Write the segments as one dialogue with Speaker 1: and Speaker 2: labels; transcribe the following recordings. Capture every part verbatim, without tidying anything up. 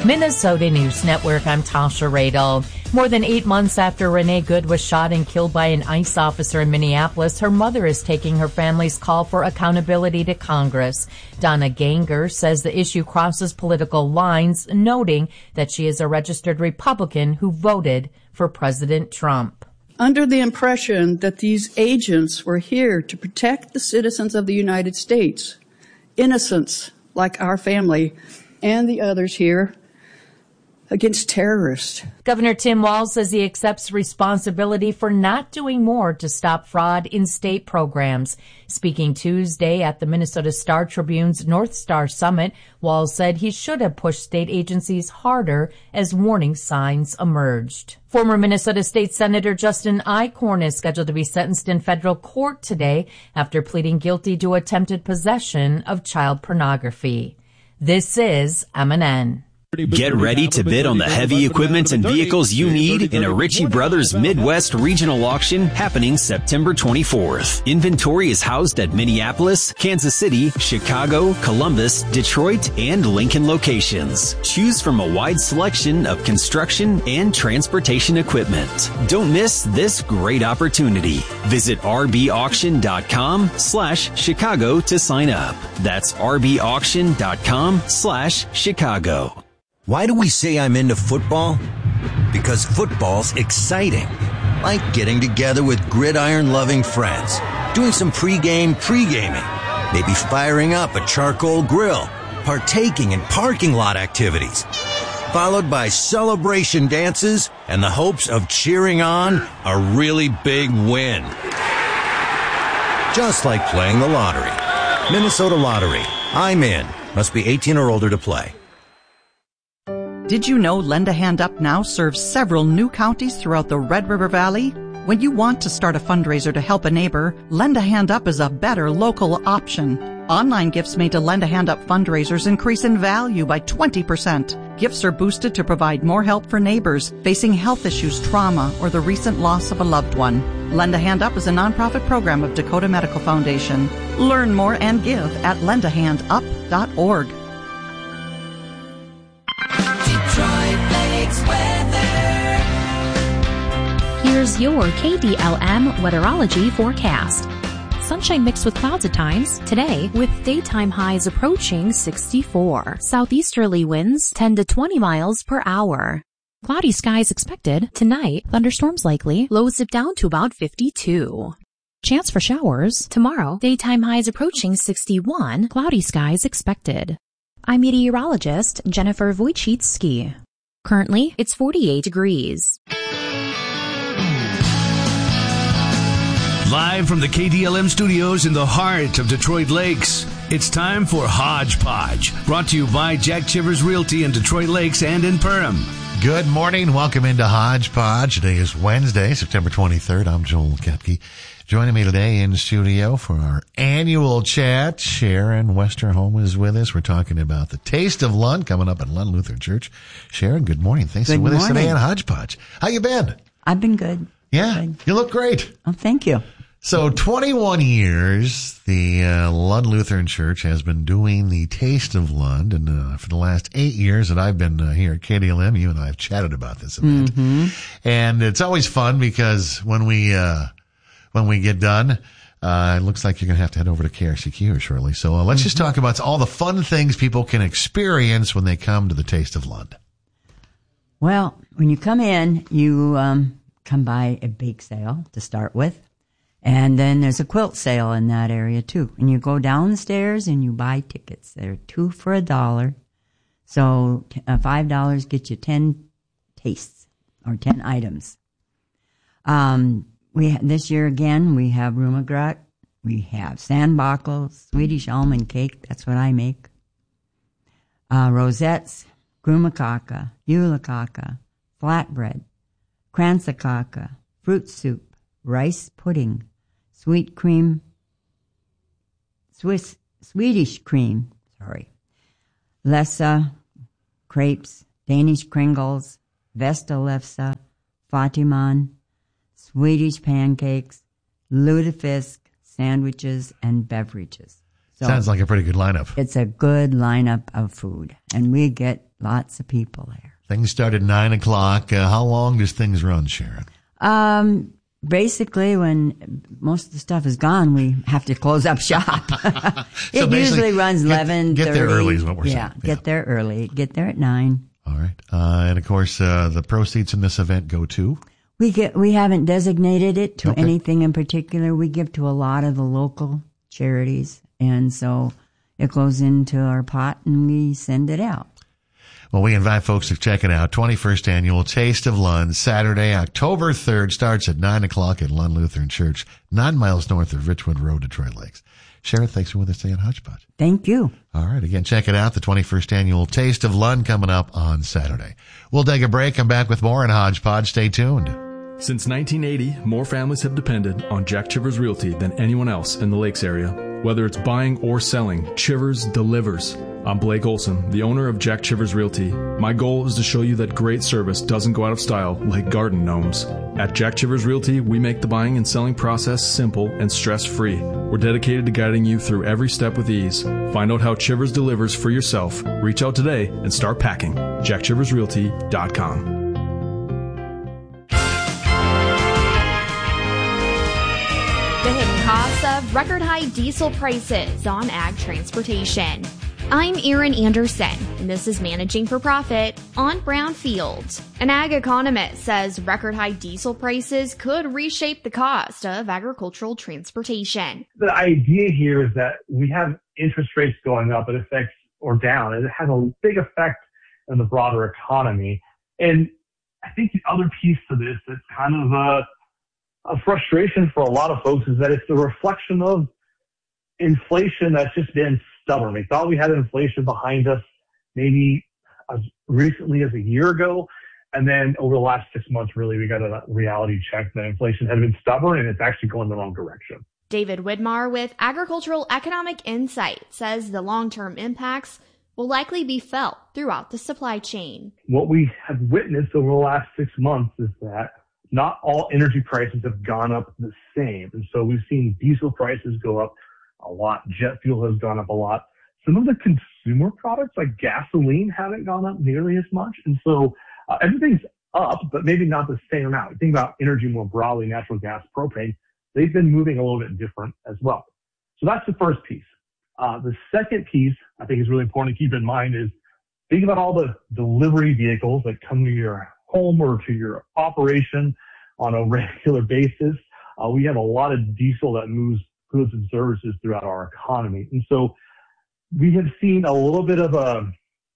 Speaker 1: Minnesota News Network, I'm Tasha Radel. More than eight months after Renee Good was shot and killed by an ICE officer in Minneapolis, her mother is taking her family's call for accountability to Congress. Donna Ganger says the issue crosses political lines, noting that she is a registered Republican who voted for President Trump.
Speaker 2: Under the impression that these agents were here to protect the citizens of the United States, innocents like our family and the others here, against terrorists.
Speaker 1: Governor Tim Walz says he accepts responsibility for not doing more to stop fraud in state programs. Speaking Tuesday at the Minnesota Star Tribune's North Star Summit, Walz said he should have pushed state agencies harder as warning signs emerged. Former Minnesota State Senator Justin Eichhorn is scheduled to be sentenced in federal court today after pleading guilty to attempted possession of child pornography. This is M and N.
Speaker 3: Get ready to bid on the heavy equipment and vehicles you need in a Ritchie Brothers Midwest Regional Auction happening September twenty-fourth. Inventory is housed at Minneapolis, Kansas City, Chicago, Columbus, Detroit, and Lincoln locations. Choose from a wide selection of construction and transportation equipment. Don't miss this great opportunity. Visit rbauction.com slash Chicago to sign up. That's rbauction.com slash Chicago.
Speaker 4: Why do we say I'm into football? Because football's exciting. Like getting together with gridiron-loving friends, doing some pregame pre-gaming, maybe firing up a charcoal grill, partaking in parking lot activities, followed by celebration dances and the hopes of cheering on a really big win. Just like playing the lottery. Minnesota Lottery. I'm in. Must be eighteen or older to play.
Speaker 5: Did you know Lend a Hand Up now serves several new counties throughout the Red River Valley? When you want to start a fundraiser to help a neighbor, Lend a Hand Up is a better local option. Online gifts made to Lend a Hand Up fundraisers increase in value by twenty percent. Gifts are boosted to provide more help for neighbors facing health issues, trauma, or the recent loss of a loved one. Lend a Hand Up is a nonprofit program of Dakota Medical Foundation. Learn more and give at lend a hand up dot org.
Speaker 6: Here's your K D L M weatherology forecast. Sunshine mixed with clouds at times today, with daytime highs approaching sixty-four. Southeasterly winds ten to twenty miles per hour. Cloudy skies expected tonight. Thunderstorms likely. Lows dip down to about fifty-two. Chance for showers tomorrow. Daytime highs approaching sixty-one. Cloudy skies expected. I'm meteorologist Jennifer Wojcicki. Currently, it's forty-eight degrees.
Speaker 7: Live from the K D L M studios in the heart of Detroit Lakes, it's time for Hodgepodge, brought to you by Jack Chivers Realty in Detroit Lakes and in Perham.
Speaker 8: Good morning. Welcome into Hodgepodge. Today is Wednesday, September twenty-third. I'm Joel Kepke. Joining me today in studio for our annual chat, Sharon Westerholm is with us. We're talking about the Taste of Lund coming up at Lund Lutheran Church. Sharon, good morning. Thanks
Speaker 9: good
Speaker 8: for with
Speaker 9: morning.
Speaker 8: us today on Hodgepodge. How you been?
Speaker 9: I've been good.
Speaker 8: Yeah,
Speaker 9: good.
Speaker 8: You look great.
Speaker 9: Oh, thank you.
Speaker 8: So twenty-one years, the uh, Lund Lutheran Church has been doing the Taste of Lund, and uh, for the last eight years that I've been uh, here at K D L M, you and I have chatted about this event,
Speaker 9: mm-hmm.
Speaker 8: and it's always fun because when we uh, when we get done, uh, it looks like you're going to have to head over to K R C Q here shortly. So uh, let's mm-hmm. just talk about all the fun things people can experience when they come to the Taste of Lund.
Speaker 9: Well, when you come in, you um, come by a bake sale to start with. And then there's a quilt sale in that area, too. And you go downstairs and you buy tickets. They're two for a dollar. So uh, five dollars gets you ten tastes or ten items. Um, we This year, again, we have Rumagrat. We have Sandbachel, Swedish almond cake. That's what I make. Uh, rosettes, Grumakaka, Yulakaka, flatbread, Kransekaka, fruit soup, rice pudding, sweet cream, Swiss, Swedish cream, sorry, Lessa, crepes, Danish kringles, Vestalefsa, Fatiman, Swedish pancakes, lutefisk, sandwiches, and beverages. So
Speaker 8: sounds like a pretty good lineup.
Speaker 9: It's a good lineup of food. And we get Lots of people there.
Speaker 8: Things start at nine o'clock. Uh, how long does things run, Sharon?
Speaker 9: Um, basically, when most of the stuff is gone, we have to close up shop. It
Speaker 8: So basically,
Speaker 9: usually runs
Speaker 8: get-
Speaker 9: eleven
Speaker 8: get there early is what we're
Speaker 9: yeah,
Speaker 8: saying.
Speaker 9: Get
Speaker 8: Yeah.
Speaker 9: there early. Get there at nine.
Speaker 8: All right. Uh, and of course, uh, the proceeds from this event go to?
Speaker 9: We get, we haven't designated it to
Speaker 8: Okay.
Speaker 9: anything in particular. We give to a lot of the local charities, and so it goes into our pot and we send it out.
Speaker 8: Well, we invite folks to check it out. twenty-first Annual Taste of Lund, Saturday, October third, starts at nine o'clock at Lund Lutheran Church, nine miles north of Richwood Road, Detroit Lakes. Sharon, thanks for with us today on Hodgepodge.
Speaker 9: Thank you.
Speaker 8: All right. Again, check it out. The twenty-first Annual Taste of Lund coming up on Saturday. We'll take a break. Come back with more in Hodgepodge. Stay tuned.
Speaker 10: Since nineteen eighty, more families have depended on Jack Chivers Realty than anyone else in the Lakes area. Whether it's buying or selling, Chivers delivers. I'm Blake Olson, the owner of Jack Chivers Realty. My goal is to show you that great service doesn't go out of style like garden gnomes. At Jack Chivers Realty, we make the buying and selling process simple and stress-free. We're dedicated to guiding you through every step with ease. Find out how Chivers delivers for yourself. Reach out today and start packing. jack chivers realty dot com.
Speaker 11: The hidden costs of record high diesel prices on ag transportation. I'm Erin Anderson, and this is Managing for Profit on Brownfield. An ag economist says record high diesel prices could reshape the cost of agricultural transportation.
Speaker 12: The idea here is that we have interest rates going up, it affects or down, and it has a big effect on the broader economy. And I think the other piece to this that's kind of a A frustration for a lot of folks is that it's a reflection of inflation that's just been stubborn. We thought we had inflation behind us maybe as recently as a year ago. And then over the last six months, really, we got a reality check that inflation had been stubborn and it's actually going the wrong direction.
Speaker 11: David Widmar with Agricultural Economic Insight says the long-term impacts will likely be felt throughout the supply chain.
Speaker 12: What we have witnessed over the last six months is that not all energy prices have gone up the same. And so we've seen diesel prices go up a lot. Jet fuel has gone up a lot. Some of the consumer products like gasoline haven't gone up nearly as much. And so uh, everything's up, but maybe not the same amount. Think about energy more broadly, natural gas, propane. They've been moving a little bit different as well. So that's the first piece. Uh, the second piece I think is really important to keep in mind is think about all the delivery vehicles that come to your home or to your operation on a regular basis. Uh, we have a lot of diesel that moves goods and services throughout our economy. And so we have seen a little bit of a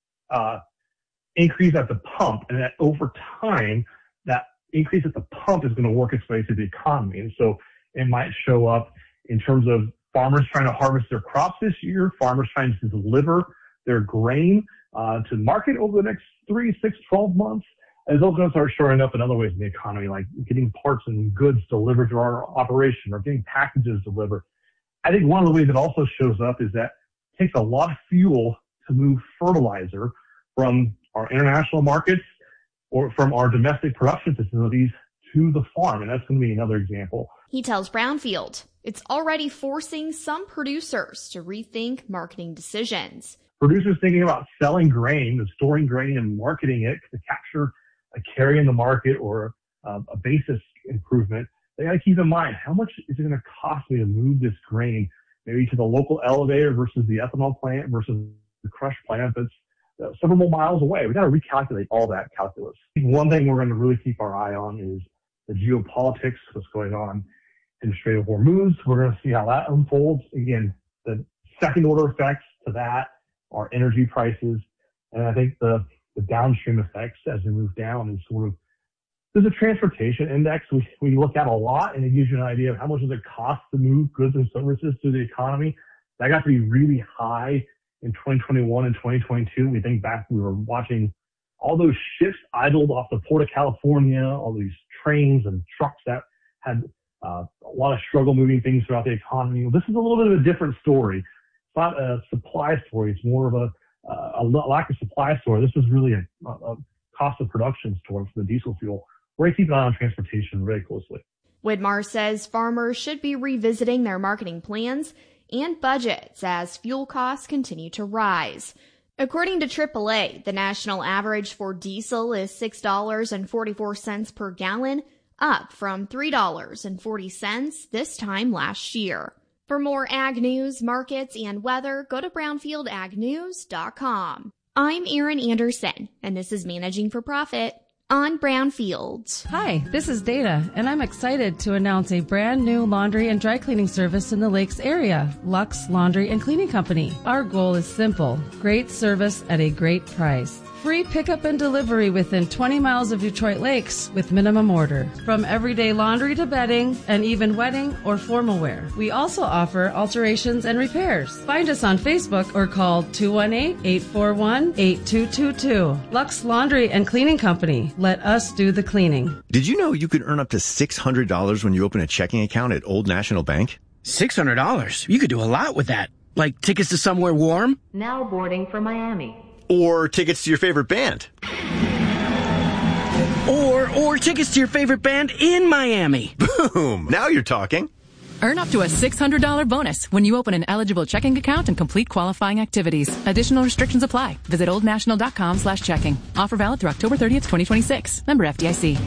Speaker 12: uh, increase at the pump, and that over time, that increase at the pump is going to work its way through the economy. And so it might show up in terms of farmers trying to harvest their crops this year, farmers trying to deliver their grain uh, to market over the next three, six, twelve months. And those going to start showing up in other ways in the economy, like getting parts and goods delivered to our operation or getting packages delivered. I think one of the ways it also shows up is that it takes a lot of fuel to move fertilizer from our international markets or from our domestic production facilities to the farm. And that's going to be another example.
Speaker 11: He tells Brownfield it's already forcing some producers to rethink marketing decisions.
Speaker 12: Producers thinking about selling grain, and storing grain and marketing it to capture a carry in the market or uh, a basis improvement, they got to keep in mind, how much is it going to cost me to move this grain maybe to the local elevator versus the ethanol plant versus the crush plant that's uh, several more miles away? We got to recalculate all that calculus. I think one thing we're going to really keep our eye on is the geopolitics, what's going on in the Strait of Hormuz. We're going to see how that unfolds. Again, the second order effects to that are energy prices. And I think the the downstream effects as we move down is sort of, there's a transportation index we, we look at a lot, and it gives you an idea of how much does it cost to move goods and services through the economy. That got to be really high in twenty twenty-one and twenty twenty-two. We think back, we were watching all those ships idled off the Port of California, all these trains and trucks that had uh, a lot of struggle moving things throughout the economy. Well, this is a little bit of a different story. It's not a supply story. It's more of a Uh, a lack of supply story. This is really a, a cost of production story for the diesel fuel. We're going to keep an eye on transportation very closely.
Speaker 11: Widmar says farmers should be revisiting their marketing plans and budgets as fuel costs continue to rise. According to triple A, the national average for diesel is six dollars and forty-four cents per gallon, up from three dollars and forty cents this time last year. For more ag news, markets, and weather, go to brownfield ag news dot com. I'm Erin Anderson, and this is Managing for Profit on Brownfields.
Speaker 13: Hi, this is Dana, and I'm excited to announce a brand new laundry and dry cleaning service in the Lakes area, Lux Laundry and Cleaning Company. Our goal is simple: great service at a great price. Free pickup and delivery within twenty miles of Detroit Lakes with minimum order. From everyday laundry to bedding and even wedding or formal wear. We also offer alterations and repairs. Find us on Facebook or call two one eight, eight four one, eight two two two. Lux Laundry and Cleaning Company. Let us do the cleaning.
Speaker 14: Did you know you could earn up to six hundred dollars when you open a checking account at Old National Bank?
Speaker 15: six hundred dollars? You could do a lot with that. Like tickets to somewhere warm?
Speaker 16: Now boarding for Miami.
Speaker 14: Or tickets to your favorite band.
Speaker 15: Or or tickets to your favorite band in Miami.
Speaker 14: Boom! Now you're talking.
Speaker 17: Earn up to a six hundred dollars bonus when you open an eligible checking account and complete qualifying activities. Additional restrictions apply. Visit oldnational.com slash checking. Offer valid through October thirtieth, twenty twenty-six. Member F D I C.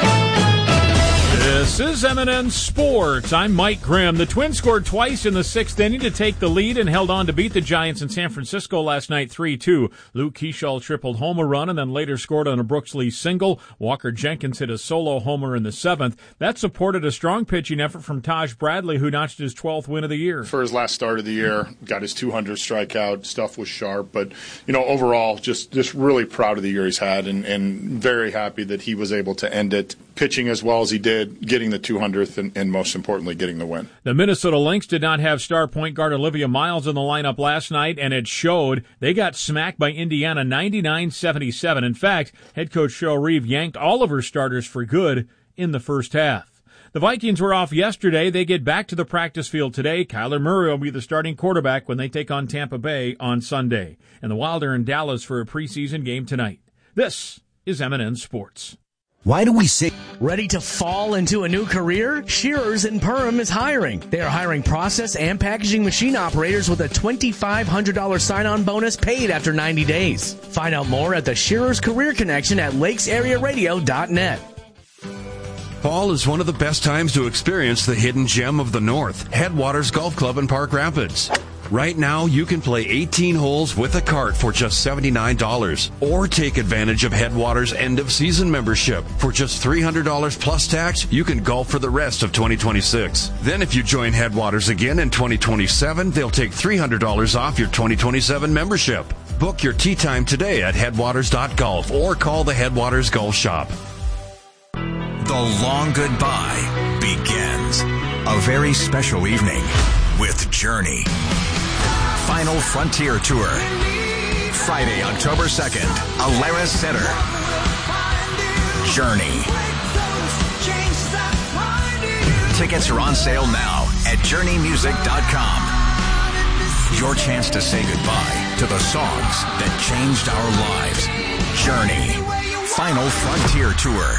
Speaker 18: This is M and N Sports. I'm Mike Grimm. The Twins scored twice in the sixth inning to take the lead and held on to beat the Giants in San Francisco last night three two. Luke Keeschall tripled home a run and then later scored on a Brooks Lee single. Walker Jenkins hit a solo homer in the seventh. That supported a strong pitching effort from Taj Bradley, who notched his twelfth win of the year.
Speaker 19: For his last start of the year, got his two hundredth strikeout. Stuff was sharp, but you know, overall, just just really proud of the year he's had, and, and very happy that he was able to end it pitching as well as he did, getting the two hundredth, and, and most importantly, getting the win.
Speaker 18: The Minnesota Lynx did not have star point guard Olivia Miles in the lineup last night, and it showed. They got smacked by Indiana ninety-nine seventy-seven. In fact, head coach Cheryl Reeve yanked all of her starters for good in the first half. The Vikings were off yesterday. They get back to the practice field today. Kyler Murray will be the starting quarterback when they take on Tampa Bay on Sunday. And the Wild are in Dallas for a preseason game tonight. This is M and N Sports.
Speaker 4: Why do we say...
Speaker 15: Ready to fall into a new career? Shearers in Perham is hiring. They are hiring process and packaging machine operators with a twenty-five hundred dollars sign-on bonus paid after ninety days. Find out more at the Shearers Career Connection at lakes area radio dot net.
Speaker 20: Fall is one of the best times to experience the hidden gem of the North, Headwaters Golf Club in Park Rapids. Right now, you can play eighteen holes with a cart for just seventy-nine dollars, or take advantage of Headwaters' end-of-season membership. For just three hundred dollars plus tax, you can golf for the rest of twenty twenty-six. Then if you join Headwaters again in twenty twenty-seven, they'll take three hundred dollars off your twenty twenty-seven membership. Book your tee time today at headwaters dot golf or call the Headwaters Golf Shop.
Speaker 21: The long goodbye begins. A very special evening with Journey. Final Frontier Tour. Friday, October second, Alara Center. Journey. Tickets are on sale now at journey music dot com. Your chance to say goodbye to the songs that changed our lives. Journey. Final Frontier Tour.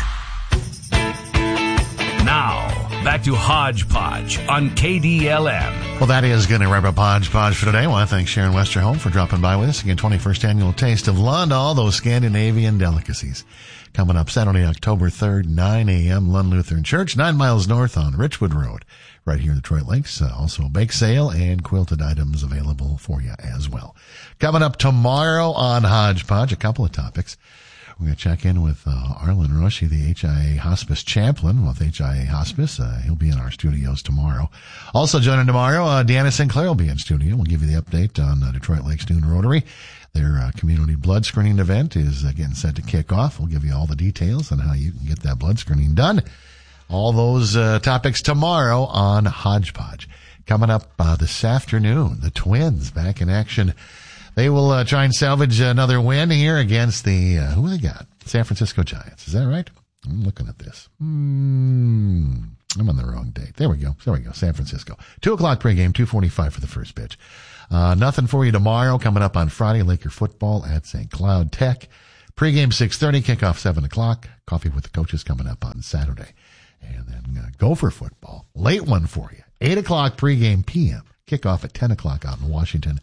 Speaker 7: Now, back to Hodgepodge on K D L M.
Speaker 8: Well, that is going to wrap up Hodgepodge for today. I want to thank Sharon Westerholm for dropping by with us. Again, twenty-first Annual Taste of Lund, all those Scandinavian delicacies. Coming up Saturday, October third, nine a.m., Lund Lutheran Church, nine miles north on Richwood Road, right here in Detroit Lakes. Uh, also a bake sale and quilted items available for you as well. Coming up tomorrow on Hodgepodge, a couple of topics. We're going to check in with uh, Arlen Roshi, the H I A Hospice Chaplain with H I A Hospice. Uh, he'll be in our studios tomorrow. Also joining tomorrow, uh, Deanna Sinclair will be in studio. We'll give you the update on uh, Detroit Lakes Noon Rotary. Their uh, community blood screening event is uh, getting set to kick off. We'll give you all the details on how you can get that blood screening done. All those uh, topics tomorrow on Hodgepodge. Coming up uh, this afternoon, the Twins back in action. They will uh, try and salvage another win here against the, uh, who they got? San Francisco Giants. Is that right? I'm looking at this. Hmm. I'm on the wrong date. There we go. There we go. San Francisco. Two o'clock pregame, two forty-five for the first pitch. Uh, nothing for you tomorrow. Coming up on Friday, Laker football at Saint Cloud Tech. Pregame six thirty, kickoff seven o'clock. Coffee with the coaches coming up on Saturday. And then uh, Gopher football. Late one for you. eight o'clock pregame P M. Kickoff at ten o'clock out in Washington.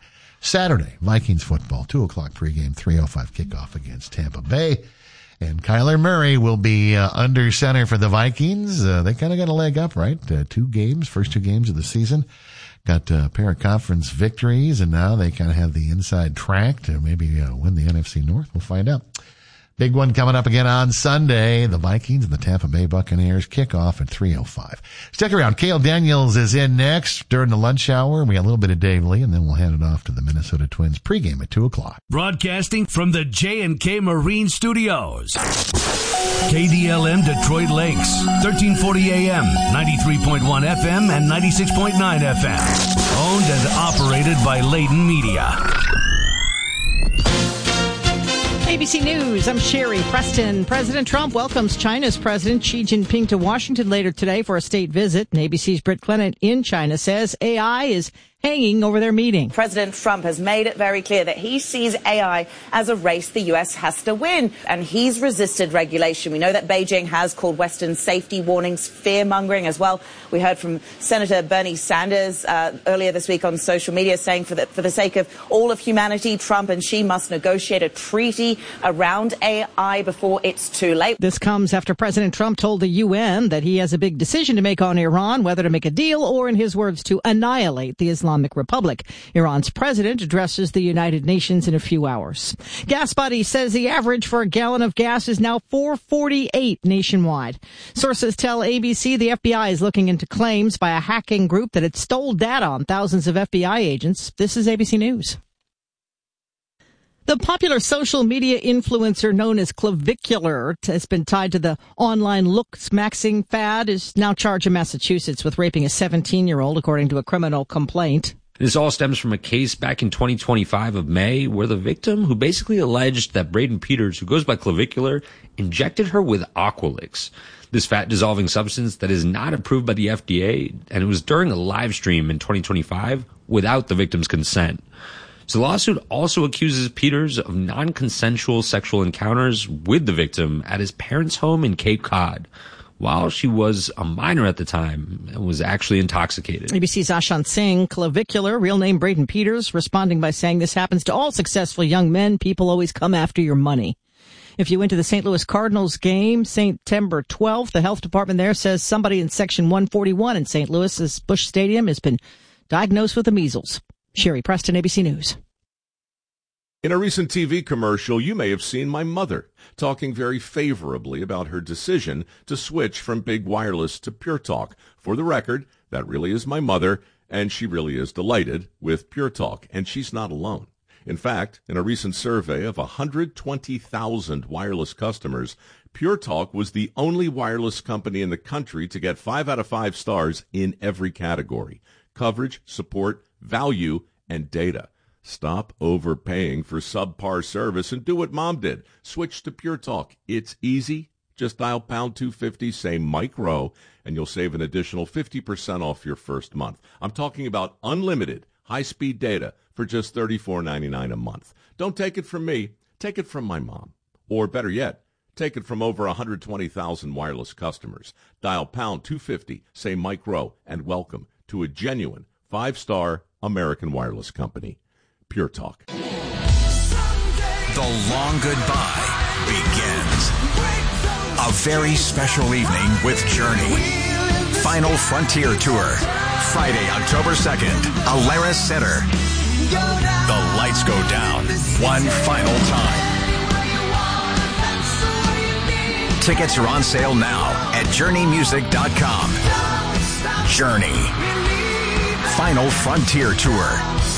Speaker 8: Saturday, Vikings football, two o'clock pregame, three oh five kickoff against Tampa Bay. And Kyler Murray will be uh, under center for the Vikings. Uh, they kind of got a leg up, right? Uh, two games, first two games of the season. Got a pair of conference victories, and now they kind of have the inside track to maybe uh, win the N F C North. We'll find out. Big one coming up again on Sunday. The Vikings and the Tampa Bay Buccaneers kick off at three oh five. Stick around. Cale Daniels is in next during the lunch hour. We got a little bit of Dave Lee, and then we'll hand it off to the Minnesota Twins pregame at two o'clock.
Speaker 7: Broadcasting from the J and K Marine Studios. K D L M Detroit Lakes, thirteen forty A M, ninety-three point one F M, and ninety-six point nine F M. Owned and operated by Layton Media.
Speaker 2: A B C News, I'm Sherry Preston. President Trump welcomes China's President Xi Jinping to Washington later today for a state visit. And A B C's Britt Clement in China says A I is hanging over their meeting.
Speaker 22: President Trump has made it very clear that he sees A I as a race the U S has to win, and he's resisted regulation. We know that Beijing has called Western safety warnings fear-mongering as well. We heard from Senator Bernie Sanders uh, earlier this week on social media saying for the, for the sake of all of humanity, Trump and Xi must negotiate a treaty around A I before it's too late.
Speaker 2: This comes after President Trump told the U N that he has a big decision to make on Iran, whether to make a deal or, in his words, to annihilate the Islamic Republic. Iran's president addresses the United Nations in a few hours. Gas Buddy says the average for a gallon of gas is now four forty-eight nationwide. Sources tell A B C the F B I is looking into claims by a hacking group that it stole data on thousands of F B I agents. This is A B C News. The popular social media influencer known as Clavicular has been tied to the online looks-maxing fad, is now charged in Massachusetts with raping a seventeen-year-old, according to a criminal complaint.
Speaker 23: This all stems from a case back in twenty twenty-five of May where the victim, who basically alleged that Braden Peters, who goes by Clavicular, injected her with Aqualix, this fat-dissolving substance that is not approved by the F D A, and it was during a live stream in twenty twenty-five without the victim's consent. So the lawsuit also accuses Peters of non-consensual sexual encounters with the victim at his parents' home in Cape Cod, while she was a minor at the time and was actually intoxicated.
Speaker 2: A B C's Ashant Singh, Clavicular, real name Braden Peters, responding by saying this happens to all successful young men. People always come after your money. If you went to the Saint Louis Cardinals game, September twelfth, the health department there says somebody in section one forty-one in Saint Louis's Busch Stadium has been diagnosed with the measles. Sherry Preston, A B C News.
Speaker 24: In a recent T V commercial, you may have seen my mother talking very favorably about her decision to switch from Big Wireless to Pure Talk. For the record, that really is my mother, and she really is delighted with Pure Talk, and she's not alone. In fact, in a recent survey of one hundred twenty thousand wireless customers, Pure Talk was the only wireless company in the country to get five out of five stars in every category: coverage, support, value, and data. Stop overpaying for subpar service and do what Mom did. Switch to Pure Talk. It's easy. Just dial pound two fifty, say Mike Rowe, and you'll save an additional fifty percent off your first month. I'm talking about unlimited high-speed data for just thirty-four ninety-nine a month. Don't take it from me. Take it from my mom. Or better yet, take it from over one hundred twenty thousand wireless customers. Dial pound two fifty, say Mike Rowe, and welcome to a genuine five-star American wireless company. Pure Talk.
Speaker 21: The long goodbye begins. A very special evening with Journey. Final Frontier Tour. Friday, October second, Alaris Center. The lights go down one final time. Tickets are on sale now at journey music dot com. Journey. Final Frontier Tour.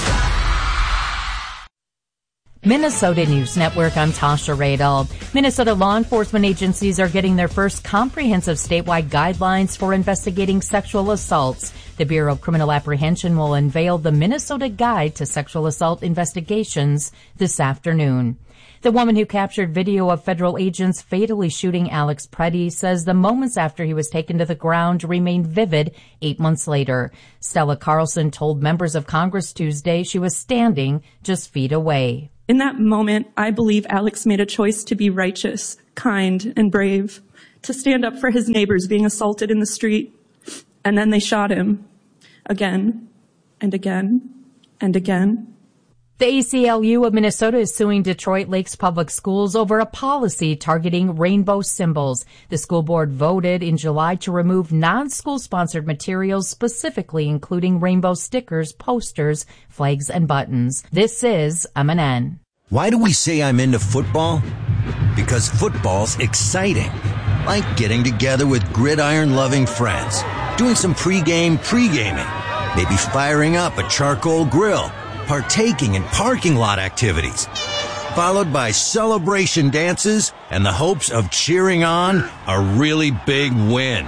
Speaker 1: Minnesota News Network, I'm Tasha Radel. Minnesota law enforcement agencies are getting their first comprehensive statewide guidelines for investigating sexual assaults. The Bureau of Criminal Apprehension will unveil the Minnesota Guide to Sexual Assault Investigations this afternoon. The woman who captured video of federal agents fatally shooting Alex Preddy says the moments after he was taken to the ground remain vivid eight months later. Stella Carlson told members of Congress Tuesday she was standing just feet away.
Speaker 25: In that moment, I believe Alex made a choice to be righteous, kind, and brave, to stand up for his neighbors being assaulted in the street. And then they shot him again and again and again.
Speaker 1: The A C L U of Minnesota is suing Detroit Lakes Public Schools over a policy targeting rainbow symbols. The school board voted in July to remove non-school sponsored materials, specifically including rainbow stickers, posters, flags, and buttons. This is M N N.
Speaker 4: Why do we say I'm into football? Because football's exciting. Like getting together with gridiron-loving friends, doing some pre-game pre-gaming, maybe firing up a charcoal grill, partaking in parking lot activities, followed by celebration dances and the hopes of cheering on a really big win.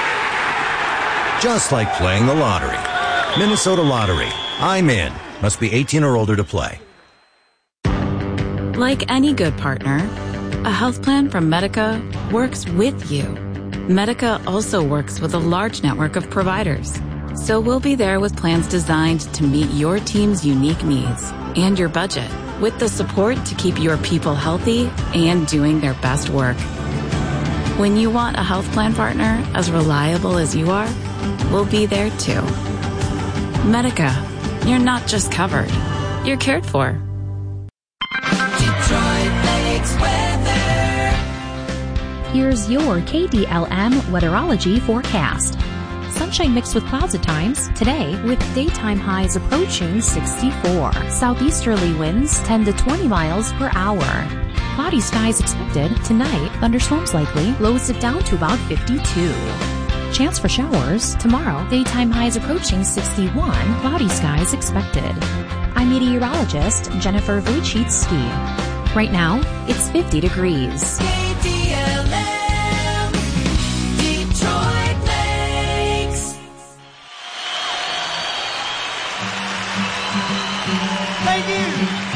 Speaker 4: Just like playing the lottery. Minnesota Lottery. I'm in. Must be eighteen or older to play.
Speaker 3: Like any good partner, a health plan from Medica works with you. Medica also works with a large network of providers. So we'll be there with plans designed to meet your team's unique needs and your budget, with the support to keep your people healthy and doing their best work. When you want a health plan partner as reliable as you are, we'll be there too. Medica, you're not just covered, you're cared for.
Speaker 5: Detroit Lakes weather.
Speaker 6: Here's your K D L M weatherology forecast. Sunshine mixed with clouds at times today, with daytime highs approaching sixty-four. Southeasterly winds ten to twenty miles per hour. Cloudy skies expected tonight. Thunderstorms likely. Lows it down to about fifty-two. Chance for showers tomorrow. Daytime highs approaching sixty-one. Cloudy skies expected. I'm meteorologist Jennifer Wojcicki. Right now, it's fifty degrees.
Speaker 5: K D L M, Detroit Lakes.
Speaker 9: Thank you.